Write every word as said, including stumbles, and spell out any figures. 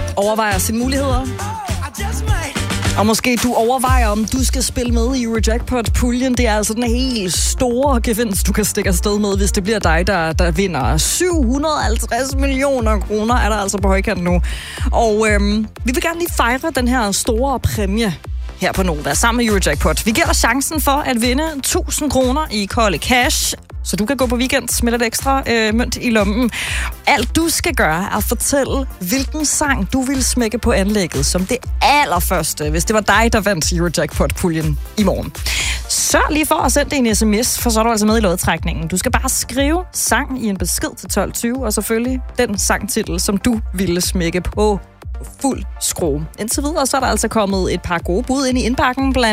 overvejer sine muligheder. Og måske du overvejer, om du skal spille med i Eurojackpot-puljen. Det er altså den helt store gevinst, du kan stikke afsted med, hvis det bliver dig, der, der vinder. syv hundrede og halvtreds millioner kroner er der altså på højkant nu. Og øhm, vi vil gerne lige fejre den her store præmie her på Nova sammen med Eurojackpot. Vi giver dig chancen for at vinde tusind kroner i kolde cash, så du kan gå på weekend med lidt ekstra øh, mønt i lommen. Alt du skal gøre er at fortælle, hvilken sang du vil smække på anlægget som det allerførste, hvis det var dig, der vandt Eurojackpot-puljen i morgen. Sørg lige for at sende en sms, for så er du altså med i lodtrækningen. Du skal bare skrive sang i en besked til tolv tyve, og selvfølgelig den sangtitel, som du ville smække på fuld skrue. Indtil videre så er der altså kommet et par gode bud ind i indbakken, blandt